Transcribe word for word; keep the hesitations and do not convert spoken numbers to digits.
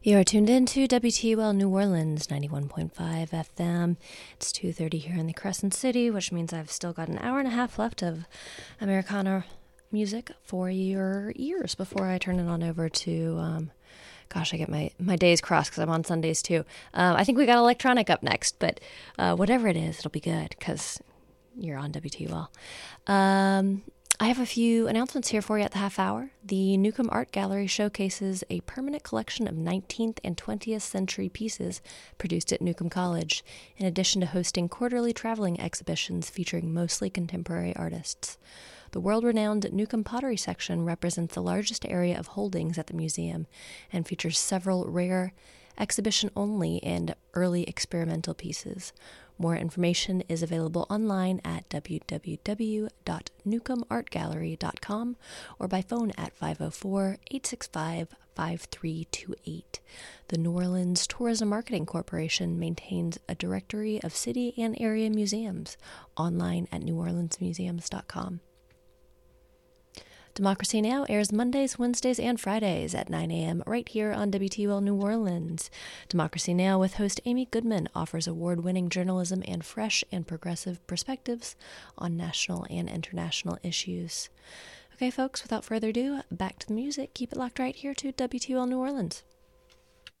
You are tuned in to W T U L New Orleans, ninety-one point five F M. It's two thirty here in the Crescent City, which means I've still got an hour and a half left of Americana music for your ears before I turn it on over to, um, gosh, I get my, my days crossed because I'm on Sundays too. Um, I think we got electronic up next, but uh, whatever it is, it'll be good because you're on W T U L. Um... I have a few announcements here for you at the half hour. The Newcomb Art Gallery showcases a permanent collection of nineteenth and twentieth century pieces produced at Newcomb College, in addition to hosting quarterly traveling exhibitions featuring mostly contemporary artists. The world-renowned Newcomb Pottery section represents the largest area of holdings at the museum and features several rare, exhibition-only and early experimental pieces. More information is available online at w w w dot newcomb art gallery dot com or by phone at five oh four, eight six five, five three two eight. The New Orleans Tourism Marketing Corporation maintains a directory of city and area museums online at new orleans museums dot com. Democracy Now! Airs Mondays, Wednesdays, and Fridays at nine a.m. right here on W T U L New Orleans. Democracy Now! With host Amy Goodman offers award-winning journalism and fresh and progressive perspectives on national and international issues. Okay, folks, without further ado, back to the music. Keep it locked right here to W T U L New Orleans.